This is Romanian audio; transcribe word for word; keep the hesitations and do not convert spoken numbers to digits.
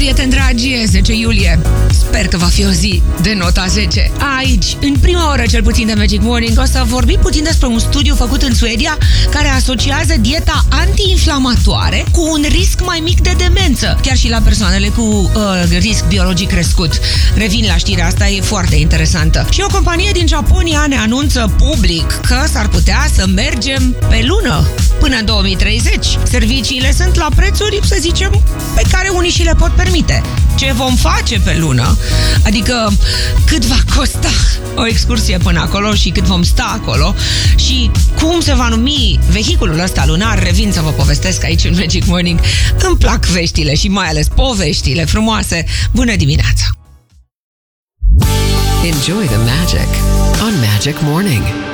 prieteni dragi, zece iulie. Sper că va fi o zi de nota zece. Aici, în prima oră cel puțin de Magic Morning, o să vorbim puțin despre un studiu făcut în Suedia care asociază dieta anti-inflamatoare cu un risc mai mic de demență, chiar și la persoanele cu uh, risc biologic crescut. Revin la știrea asta, e foarte interesantă. Și o companie din Japonia ne anunță public că s-ar putea să mergem pe lună până în două mii treizeci. Serviciile sunt la prețuri, să zicem, pe care unii și le pot permite. Ce vom face pe lună? Adică cât va costa o excursie până acolo și cât vom sta acolo și cum se va numi vehiculul ăsta lunar, revin să vă povestesc aici în Magic Morning. Îmi plac veștile și mai ales poveștile frumoase. Bună dimineața! Enjoy the magic on Magic Morning.